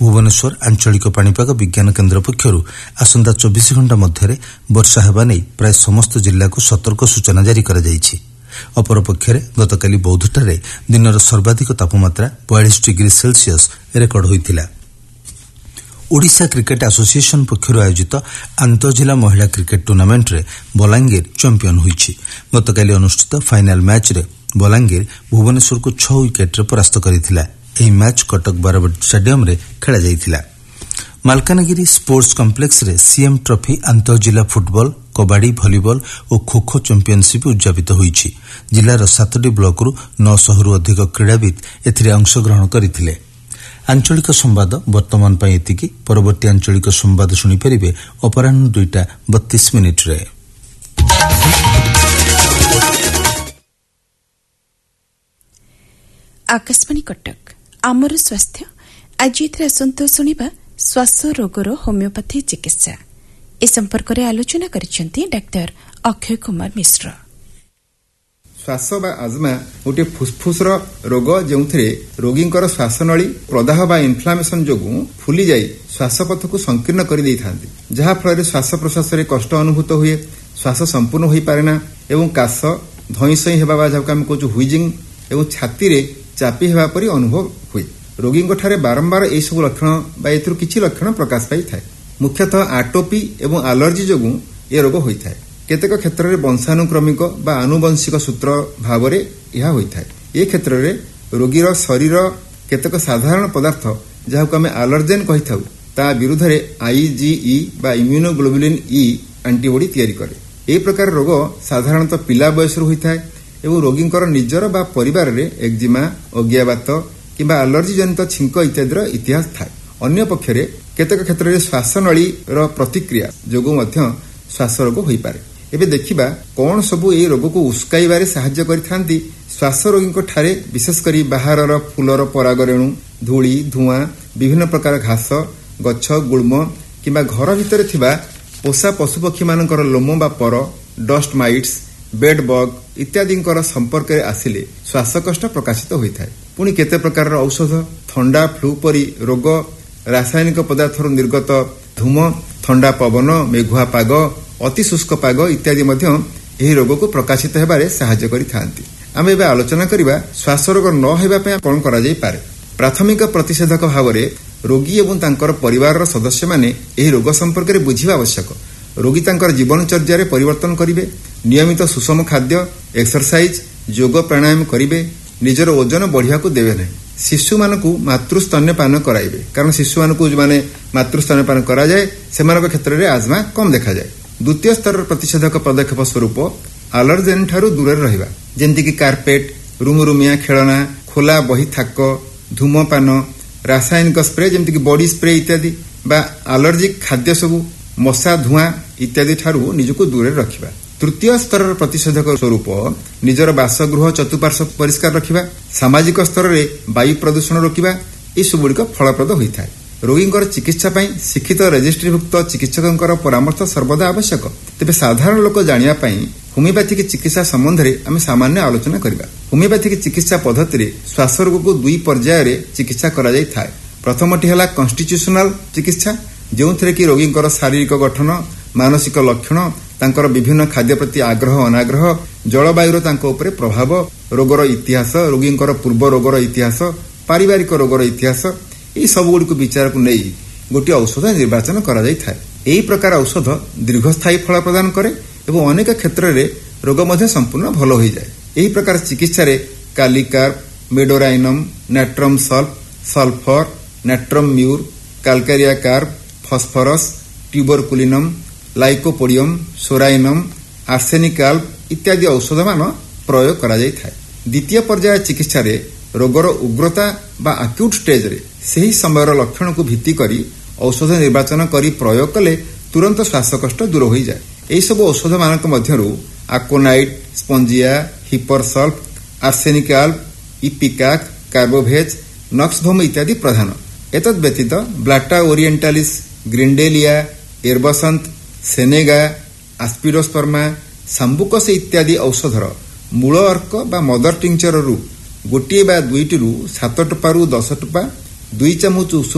भुवनेश्वर आंचलिक पाणीपाग विज्ञान केन्द्र पक्षर आसंता 24 घंटा मध्य वर्षा हेबा नहीं प्राय समस्त जिला को सतर्क सूचना जारी कर जाइछि। अपरपक्षे गतकाली बौद्धଠାରେ दिनर सर्वाधिक तापमात्रा 42 degree Celsius record होइतिला। Odisha cricket association पक्षर आयोजित आंतजिला महिला क्रिकेट टूर्नामेंट रे बलांगीर चैंपियन होइछि। गतकाली अनुष्ठित फाइनल मैच रे बलांगीर भुवनेश्वर को 6 विकेट रे परास्त करिथिला। एही मैच कटक बारवाटी स्टेडियम रे खेला जाइथिला। मालकानगिरी स्पोर्ट्स कॉम्प्लेक्स रे सीएम ट्रॉफी आंतजिला फुटबॉल, कबाडी, भलीबॉल और खो-खो चैंपियनशिप उद्यापित होइछि। जिलार 7टी ब्लॉकरू 900 रु अधिक क्रीड़ाविद एथिरे अंशग्रहण करिथिले। आंचलिक संवाद वर्तमान पई एतिकी। परवर्ती आंचलिक संवाद सुनि परिबे अपराह्न 2:32 रे। आकाशवाणी कटक आमर स्वास्थ्य आज आसंत शुणा श्वास रोगर होमियोपैथी चिकित्सा ए संपर्क में आलोचना करिसेंती डाक्टर अक्षय कुमार मिश्र। श्वास बा आजमा गोटे फुसफुस रोग जो रोगी श्वासनली प्रदाह बा इन्फ्लामेशन जो फुली जाई श्वासपथ को संकीर्ण कर जहाँफल श्वास प्रश्वास में कष्ट अनुभूत हुए, श्वास संपूर्ण हो पारेना एवं काश धई सई होगा जहाँ आम कहूँ हुइजिंग एवं छाती रे चापी हेबा परी अनुभव हुए। रोगी बारंबार यह सब लक्षण किसी लक्षण प्रकाश पाई थाए। मुख्यतः आटोपी एवं एलर्जी जो ये रोग होता है। केतेक क्षेत्र में वंशानुक्रमिक बा आनुवंशिक सूत्र भाव में यह होता है। ये क्षेत्र में रोगीर शरीर केतेक साधारण पदार्थ जहाँ को आम एलर्जेन कही था ता विरुद्ध में IgE बा इम्यूनोग्लोबुलिन E एंटीबॉडी तैयारी करे। यह प्रकार रोग साधारणतः पिला बयस होता है एवं रोगी निजर बा परिवार रे एक्जिमा, अज्ञाबात किंबा एलर्जी जनित छिंक इत्यादि इतिहास थाए। अन्य पक्षरे केतेक क्षेत्र में श्वासनली प्रतिक्रिया जो श्वास रोग हो पारे। एबे देखिबा कौन सबू ए रोग को उस्काइबारे साहाय्य करिथांती। श्वास रोगी ठारे विशेषकर बाहर फूलर परागरेणु, धूली, धुआं, विभिन्न प्रकार घास, गछ, गुल्म किंबा घर भितर थिबा पोषा पशुपक्षी मानकर लोम बा पर, डस्ट माइट्स, बेड बग इत्यादि संपर्क में आसिले श्वासकष्ट प्रकाशित होता है। पुणी केते प्रकार औषध, थंडा फ्लू परी रोग, रासायनिक पदार्थ निर्गत धूम, थंडा पवन, मेघुआ पाग, अति शुष्क पाग इत्यादि यही रोग को प्रकाशित होबारे साहाय्य करिथांती। आमे एबे आलोचना करिबा श्वास रोग न हेबा पय कोन करा जाय पारे। प्राथमिक प्रतिषेधक भाव में रोगी एवं तांकर परिवार सदस्य माने एही रोग संपर्क में बुझिबा आवश्यक। रोगी तांकर जीवनचर्या रे परिवर्तन करिवे, नियमित सुषम खाद्य, एक्सरसाइज, योग प्राणायाम करिवे, निजर ओजन बढ़िया को देवे नहीं। शिशु मानकु मातृस्तन्यपान कराइबे, कारण शिशु मानकु माने मातृस्तन्यपान करा जाए सेमानक क्षेत्र में आजमा कम देखा जाए। द्वितीय स्तर प्रतिषेधक पदक्षेप स्वरूप एलर्जेन ठारू दूर रहिबा, जेंति कि कारपेट, रुमरुमिया खेलना, खोला बही थाक, धूमपान, रासायनिक स्प्रे जेंति कि बॉडी स्प्रे इत्यादि बा एलर्जिक खाद्य सबू, मशा धुआं इत्यादि ठारू निजको दूर रखिबा। तृतीय स्तर प्रतिषेधक स्वरूप निजर बासगृह चतुपार्श्व परिष्कार रखिबा, सामाजिक स्तर में वायु प्रदूषण रोकिबा, ये सबुड़िक फलप्रद होता है। रोगी चिकित्सा शिक्षित रेजिस्ट्रीभुक्त चिकित्सकों परामर्श सर्वदा आवश्यक। तेज साधारण लोक जानिया होमियोपैथिक चिकित्सा संबंध में आम सामान्य आलोचना करबा। होमियोपैथिक चिकित्सा पद्धति में श्वास रोग को 2 पर्यायर चिकित्सा करा जाय थाए। प्रथमटी है कन्स्टिट्यूशनल चिकित्सा, जो कि रोगी शारीरिक गठन, मानसिक लक्षण, तांकर विभिन्न खाद्य प्रति आग्रह अनाग्रह, जलवायुर तांको प्रभाव, रोगर इतिहास, रोगी पूर्व रोगर इतिहास, पारिवारिक रोगर इतिहास, ये सबुड़ को विचार को नहीं गोटे औषध निर्वाचन करा जाय थाए। यही प्रकार औषध दीर्घस्थायी फल प्रदान करे एवं अनेक क्षेत्र में रोग मध्य संपूर्ण भल हो जाए। यही प्रकार चिकित्सा रे कालिकार्प, Medorrhinum, नाट्रम sulph, sulphur, नाट्रम mur, काल्कारिया carp, phosphorus, tuberculinum, lycopodium, psorinum, arsenic आल्प इत्यादि औषध मान प्रयोग करा जाय थाए। द्वितीय पर्याय चिकित्सा रे रोगर उग्रता बा अक्यूट स्टेज रे सही समय लक्षण को भित्ति करी औषध निर्वाचन करी प्रयोग कले तुरंत श्वासकष्ट दूर हो जाए। यही सब औषध मानक मध्यरु आकोनाइट, स्पंजिया, हिपरसल्फ, आर्सेनिक आल्प, इपिकाक, कार्बोभेज, नक्सभोम इत्यादि प्रधान। एतद व्यतीत ब्लाटा ओरिएंटालिस, ग्रिंडेलिया, एरबसंत, सेनेगा, आस्पिरोस्पर्मा, सांबुकस इत्यादि औषधर मूल अर्क बा मदर टिंचर रु गोटे बा 2 7 टोपारू 10 टोपा 2 चामच